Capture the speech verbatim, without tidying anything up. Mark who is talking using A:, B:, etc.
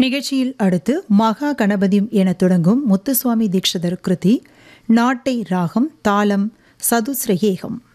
A: நிகழ்ச்சியில் அடுத்து மகா கணபதியும் என தொடங்கும் முத்துசுவாமி தீட்சிதர் கிருதி நாட்டை ராகம் தாளம் சதுஸ்ரயேகம்.